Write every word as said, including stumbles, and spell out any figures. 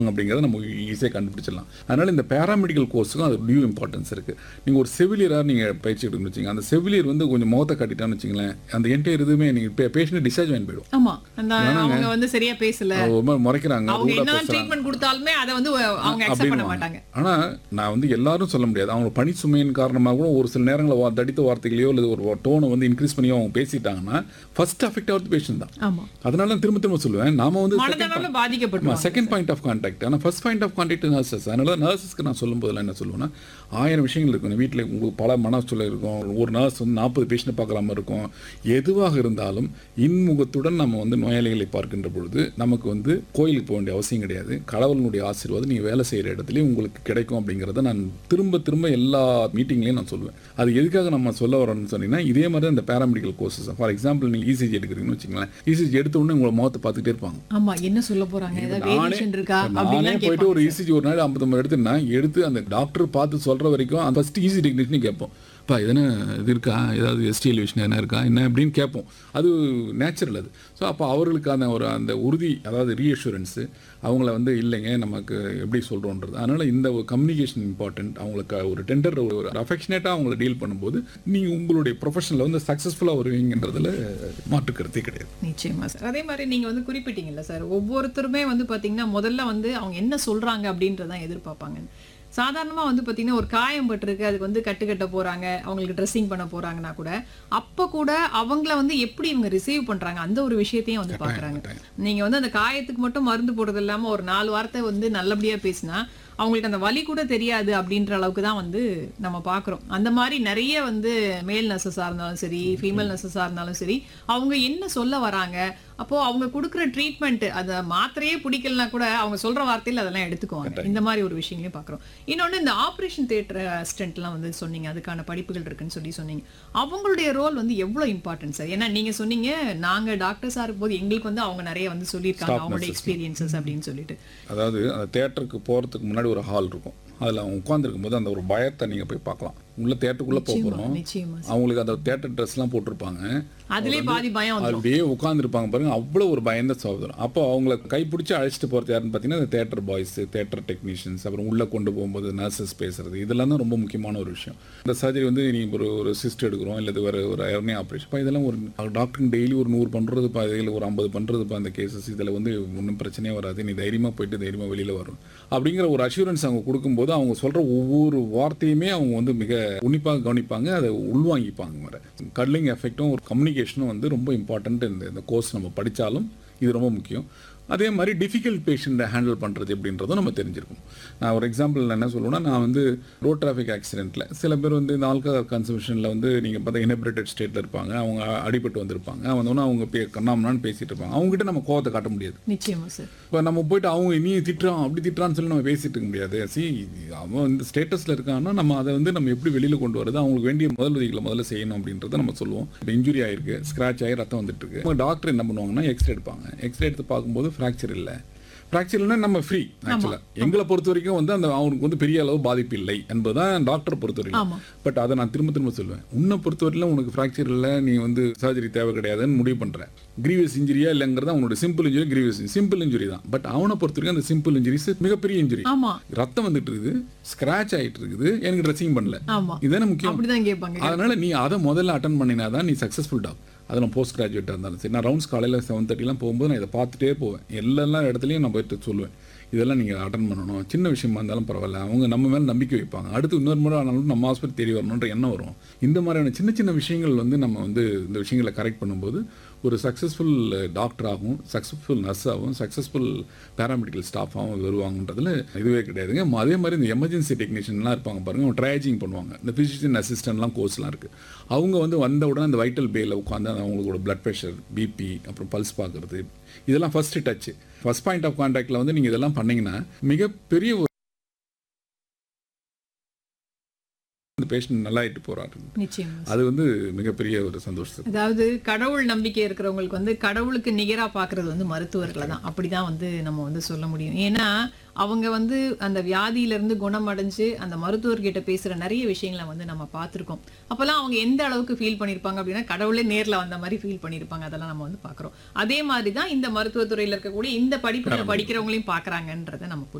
அப்படிங்கிறத நம்ம ஈஸியாக கண்டுபிடிச்சிடலாம். அதனால் இந்த பேராமெடிக்கல் கோர்ஸுக்கும் அது டியூ இம்பார்ட்டன்ஸ் இருக்குது. நீங்கள் ஒரு செவிலியராக நீங்கள் பயிற்சி எடுக்கணும்னு வச்சுங்க, அந்த செவிலியர் வந்து கொஞ்சம் முகத்தை காட்டிட்டான்னு வச்சுங்களேன், அந்த என்டையர் இதுவுமே நீங்கள் பேஷண்ட் டிஸ்சார்ஜ் வாங்கி போயிடும். ஆமா, அந்த அவங்க வந்து சரியா பேசல, ரொம்ப முறைக்கிறாங்க, அவங்க என்ன ட்ரீட்மெண்ட் கொடுத்தாலுமே அதை வந்து அவங்க அக்செப்ட் பண்ண மாட்டாங்க. ஆனால் நான் வந்து எல்லாரும் சொல்ல முடியாது. அவங்க பணி சுமையின் காரணமாக கூட ஒரு சில நேரங்களில் தடித்த வார்த்தைகளையோ இல்லை ஒரு டோனை வந்து இன்க்ரீஸ் பண்ணியோ அவங்க பேசிட்டாங்கன்னா ஃபர்ஸ்ட் அஃபெக்ட் ஆகுது பேஷண்ட் தான். ஆமா, அதனால தான் திரும்ப திரும்ப சொல்லுவேன், நாம வந்து பாதிக்கப்பட்டோம் செகண்ட் பாயிண்ட் ஆஃப் கான்டாக்ட். ஆனால் first point of contact nurses. அதனால நர்சஸ்க்கு நான் சொல்லும் போதெல்லாம் என்ன சொல்லுவேன்னா, ஆயிரம் விஷயங்கள் இருக்கும் வீட்டில், உங்களுக்கு பல மனசுல இருக்கும். ஒரு நர்ஸ் வந்து நாற்பது பேஷண்ட் பார்க்குற மாதிரி இருக்கும். எதுவாக இருந்தாலும் இன்முகத்துடன் நம்ம வந்து நோயாளிகளை பார்க்கின்ற பொழுது நமக்கு வந்து கோயிலுக்கு போக வேண்டிய அவசியம் கிடையாது. கடவுளுடைய ஆசீர்வாதம் நீங்கள் வேலை செய்கிற இடத்துலையும் உங்களுக்கு கிடைக்கும் அப்படிங்கிறத நான் திரும்ப திரும்ப எல்லா மீட்டிங்லேயும் நான் சொல்லுவேன். அது எதுக்காக நம்ம சொல்ல வரோம்னு சொன்னீங்கன்னா, இதே மாதிரி தான் இந்த பேராமெடிக்கல் கோர்சஸ். ஃபார் எக்ஸாம்பிள் நீங்கள் இசிஜி எடுக்கிறீங்கன்னு வச்சுங்களேன், இசிஜி எடுத்த உடனே உங்களை முகத்தை பார்த்துட்டே இருப்பாங்க. ஆமா, என்ன சொல்ல போறாங்க, ஏதாவது வேரியேஷன் இருக்கா நானே போயிட்டு ஒரு இசிஜி ஒரு நாள் ஐம்பது எடுத்துன்னா எடுத்து அந்த டாக்டர் பார்த்து சொல்ற வரைக்கும் அந்த ஃபர்ஸ்ட் ஈஸி டெக்னீஷியன் கேட்போம், இப்போ எதனா இது இருக்கா, ஏதாவது எஸ்டிஎலிவேஷன் எதனா இருக்கா என்ன அப்படின்னு கேட்போம். அது நேச்சுரல். அது ஸோ அப்போ அவர்களுக்கான ஒரு அந்த உறுதி, அதாவது ரீஅஷூரன்ஸு அவங்கள வந்து இல்லைங்க நமக்கு எப்படி சொல்கிறோன்றது. அதனால் இந்த ஒரு கம்யூனிகேஷன் இம்பார்ட்டன்ட். அவங்களுக்கு ஒரு டெண்டர் ஒரு அஃபெக்ஷனேட்டாக அவங்கள டீல் பண்ணும்போது நீங்கள் உங்களுடைய ப்ரொஃபஷனில் வந்து சக்ஸஸ்ஃபுல்லாக வருவீங்கன்றதுல மாற்று கருத்தே கிடையாது. நிச்சயமா சார். அதே மாதிரி நீங்கள் வந்து குறிப்பிட்டீங்கல்ல சார், ஒவ்வொருத்தருமே வந்து பார்த்தீங்கன்னா முதல்ல வந்து அவங்க என்ன சொல்கிறாங்க அப்படின்றதான் எதிர்பார்ப்பாங்க. சாதாரணமாக வந்து பார்த்தீங்கன்னா ஒரு காயம் பட்டிருக்கு, அதுக்கு வந்து கட்டு கட்ட போகிறாங்க, அவங்களுக்கு ட்ரெஸ்ஸிங் பண்ண போகிறாங்கன்னா கூட அப்போ கூட அவங்கள வந்து எப்படி இவங்க ரிசீவ் பண்ணுறாங்க அந்த ஒரு விஷயத்தையும் வந்து பார்க்குறாங்க. நீங்கள் வந்து அந்த காயத்துக்கு மட்டும் மருந்து போடுறது இல்லாமல் ஒரு நாலு வார்த்தை வந்து நல்லபடியாக பேசினா அவங்களுக்கு அந்த வலி கூட தெரியாது அப்படின்ற அளவுக்கு தான் வந்து நம்ம பார்க்குறோம். அந்த மாதிரி நிறைய வந்து மேல் நர்சஸாக இருந்தாலும் சரி, ஃபீமேல் நர்சஸாக இருந்தாலும் சரி, அவங்க என்ன சொல்ல வராங்க, அப்போது அவங்க கொடுக்குற ட்ரீட்மெண்ட் அதை மாத்திரையே பிடிக்கலனா கூட அவங்க சொல்கிற வார்த்தையில் அதெல்லாம் எடுத்துக்குவாங்க. இந்த மாதிரி ஒரு விஷயங்களையும் பார்க்குறோம். இன்னொன்று, இந்த ஆப்ரேஷன் தியேட்டர் அசிஸ்டன்ட்லாம் வந்து சொன்னீங்க, அதுக்கான படிப்புகள் இருக்குன்னு சொல்லி சொன்னீங்க. அவங்களுடைய ரோல் வந்து எவ்வளோ இம்பார்ட்டன்ட் சார்? ஏன்னா நீங்கள் சொன்னீங்க நாங்கள் டாக்டர்ஸாக இருக்கும்போது எங்களுக்கு வந்து அவங்க நிறைய வந்து சொல்லியிருக்காங்க அவங்களுடைய எக்ஸ்பீரியன்சஸ் அப்படின்னு சொல்லிட்டு. அதாவது அந்த தியேட்டருக்கு போகிறதுக்கு முன்னாடி ஒரு ஹால் இருக்கும், அதில் அவங்க உட்காந்துருக்கும் போது அந்த ஒரு பயத்தை நீங்கள் போய் பார்க்கலாம். உள்ள தியேட்டருக்குள்ளே போக போகிறோம், அவங்களுக்கு அந்த தியேட்டர் ட்ரெஸ்லாம் போட்டிருப்பாங்க, அதுலேயே பாதி பயம், அப்படியே உட்காந்துருப்பாங்க பாருங்க, அவ்வளோ ஒரு பயந்த சகோதரம். அப்போ அவங்கள கைப்பிடிச்சி அழைச்சிட்டு போகிறது யாருன்னு பார்த்தீங்கன்னா இந்த தியேட்டர் பாய்ஸ், தியேட்டர் டெக்னீஷியன்ஸ், அப்புறம் உள்ளே கொண்டு போகும்போது நர்சஸ் பேசுறது, இதெல்லாம் தான் ரொம்ப முக்கியமான ஒரு விஷயம். இந்த சர்ஜரி வந்து நீங்கள் ஒரு ஒரு சிஸ்ட் எடுக்கிறோம் இல்லை வேறு ஒரு ஹெர்னியா ஆப்ரேஷன், இப்போ இதெல்லாம் ஒரு டாக்டருக்கு டெய்லி ஒரு நூறு பண்ணுறதுப்பா, இதில் ஒரு ஐம்பது பண்ணுறதுப்பா அந்த கேசஸ், இதில் வந்து ஒன்றும் பிரச்சனையே வராது, நீ தைரியமாக போயிட்டு தைரியமாக வெளியில் வரும் அப்படிங்கிற ஒரு அஷூரன்ஸ் அவங்க கொடுக்கும்போது அவங்க சொல்கிற ஒவ்வொரு வார்த்தையுமே அவங்க வந்து மிக உன்னிப்பாக கவனிப்பாங்க, அதை உள்வாங்கிப்பாங்க. வர கட்லிங் எஃபெக்டும் ஒரு கம்யூனிகேஷனும் வந்து ரொம்ப இம்பார்ட்டன்ட். இந்த இந்த கோர்ஸ் நம்ம படித்தாலும் இது ரொம்ப முக்கியம். அதே மாதிரி டிஃபிகல்ட் பேஷண்ட்டை ஹேண்டில் பண்ணுறது எப்படின்றதும் நம்ம தெரிஞ்சிருக்கும். நான் ஒரு எக்ஸாம்பிள் என்ன சொல்லுவேன்னா, நான் வந்து ரோட் டிராஃபிக் ஆக்சிடென்ட்டில் சில பேர் வந்து இந்த ஆல்கஹால் கன்சம்ஷனில் வந்து நீங்கள் பார்த்தா இனபிரேட்டட் ஸ்டேட்டில் இருப்பாங்க, அவங்க அடிபட்டு வந்திருப்பாங்க, வந்தோன்னா அவங்க பே கண்ணாமனான்னு பேசிகிட்டு இருப்பாங்க, அவங்ககிட்ட நம்ம கோவத்தை காட்ட முடியாது. நிச்சயமாக சார். இப்போ நம்ம போயிட்டு அவங்க நீ திட்டுறான் அப்படி திட்டுறான்னு சொல்லி நம்ம பேசிட்டு இருக்க முடியாது. சி அவன் இந்த ஸ்டேட்டஸில் இருக்காங்கன்னா நம்ம அதை வந்து நம்ம எப்படி வெளியில் கொண்டு வரது, அவங்களுக்கு வேண்டிய முதல் உதவிகளை முதல்ல செய்யணும் அப்படின்றத நம்ம சொல்லுவோம். இப்போ இன்ஜுரி ஆயிருக்கு, ஸ்க்ராட்ச் ஆகி ரத்தம் வந்துட்டு இருக்கு, அவங்க டாக்டர் என்ன பண்ணுவாங்கன்னா எக்ஸ்ரே எடுப்பாங்க. எக்ஸ்ரே எடுத்து பார்க்கும்போது ஃப்ராக்சர் இல்லை, ஃப்ராக்சர் இல்லைன்னா நம்ம ஃப்ரீ. ஆக்சுவலாக எங்களை பொறுத்த வரைக்கும் வந்து அந்த அவனுக்கு வந்து பெரிய அளவு பாதிப்பு இல்லை என்பதுதான் டாக்டரை பொறுத்த வரைக்கும். பட் அதை நான் திரும்ப திரும்ப சொல்லுவேன், உன்னை பொறுத்த வரையிலும் உனக்கு ஃப்ராக்சர் இல்லை, நீ வந்து சர்ஜரி தேவை கிடையாதுன்னு முடிவு பண்ணுறேன். கிரீவியஸ் இன்ஜுரியா இல்லைங்கிறதா உன்னோட simple injury, grievous simple injury தான். பட் அவனை பொறுத்த வரைக்கும் அந்த சிம்பிள் இன்ஜுரிஸ் மிகப்பெரிய இன்ஜுரி, ரத்தம் வந்துட்டு இருக்குது, ஸ்கிராச் ஆகிட்டு இருக்குது, எனக்கு ட்ரெஸ்ஸிங் பண்ணல, இதுதானே முக்கியம். அதனால நீ அதை முதல்ல அட்டன் பண்ணினா தான் நீ சக்ஸஸ்ஃபுல் டாக்டர். அது நான் போஸ்ட் கிராஜுவேட்டாக இருந்தாலும் சரி, நான் ரவுண்ட்ஸ் காலையில் செவன் தேர்ட்டிலாம் போகும்போது நான் இதை பார்த்துட்டே போவேன். எல்லா இடத்துலையும் நான் போயிட்டு சொல்லுவேன், இதெல்லாம் நீங்கள் அட்டன் பண்ணணும், சின்ன விஷயமா இருந்தாலும் பரவாயில்ல, அவங்க நம்ம மேலே நம்பிக்கை வைப்பாங்க, அடுத்து இன்னொரு முறை ஆனாலும் நம்ம ஹாஸ்பிட்டல் தேடி வரணுன்ற எண்ணம் வரும். இந்த மாதிரியான சின்ன சின்ன விஷயங்கள் வந்து நம்ம வந்து இந்த விஷயங்களை கரெக்ட் பண்ணும்போது ஒரு சக்ஸஸ்ஃபுல் டாக்டராகவும் சக்ஸஸ்ஃபுல் நர்ஸாகவும் சக்ஸஸ்ஃபுல் பேராமெடிக்கல் ஸ்டாஃபாகவும் வருவாங்கன்றதுல இதுவே கிடையாதுங்க. அதே மாதிரி இந்த எமர்ஜென்சி டெக்னீஷியன்லாம் இருப்பாங்க பாருங்கள், அவங்க ட்ரையாஜிங் பண்ணுவாங்க, இந்த ஃபிசிஷியன் அசிஸ்டன்ட்லாம் கோர்ஸ்லாம் இருக்குது. அவங்க வந்து வந்த உடனே அந்த வைட்டல் பேயில் உட்காந்து அவங்களோட பிளட் ப்ரெஷர், பிபி, அப்புறம் பல்ஸ் பார்க்குறது, இதெல்லாம் first Dutch, first point of கான்டாக்டில் வந்து நீங்கள் இதெல்லாம் பண்ணிங்கன்னா மிகப்பெரிய ஒரு பேஷண்ட் நல்லாயிட்டு போறாரு. அது வந்து மிகப்பெரிய ஒரு சந்தோஷம். அதாவது கடவுள் நம்பிக்கை இருக்கிறவங்களுக்கு வந்து கடவுளுக்கு நிகரா பாக்குறது வந்து மருத்துவர்களை தான், அப்படிதான் வந்து நம்ம வந்து சொல்ல முடியும். ஏன்னா அவங்க வந்து அந்த வியாதியில இருந்து குணமடைஞ்சு அந்த மருத்துவர்கிட்ட பேசுற நிறைய விஷயங்களை வந்து நம்ம பார்த்திருக்கோம். அப்பெல்லாம் அவங்க எந்த அளவுக்கு ஃபீல் பண்ணியிருப்பாங்க அப்படின்னா கடவுளே நேர்ல வந்த மாதிரி ஃபீல் பண்ணியிருப்பாங்க. அதெல்லாம் நம்ம வந்து பார்க்குறோம். அதே மாதிரி தான் இந்த மருத்துவத்துறையில இருக்கக்கூடிய இந்த படிப்புல படிக்கிறவங்களையும் பார்க்கறாங்கன்றதை நம்ம